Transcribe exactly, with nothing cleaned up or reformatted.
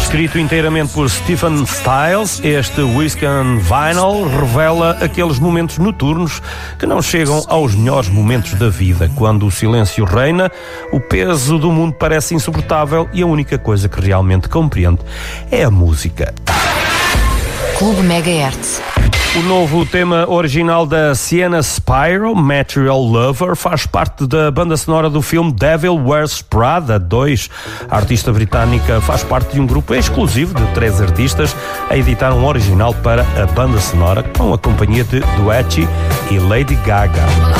Escrito inteiramente por Stephen Stills, este Whiskey and Vinyl revela aqueles momentos noturnos que não chegam aos melhores momentos da vida, quando o silêncio reina, o peso do mundo parece insuportável e a única coisa que realmente compreende é a música. Clube Megahertz. O novo tema original da Sienna Spiro, Material Lover, faz parte da banda sonora do filme Devil Wears Prada dois. A artista britânica faz parte de um grupo exclusivo de três artistas a editar um original para a banda sonora com a companhia de Doechii e Lady Gaga.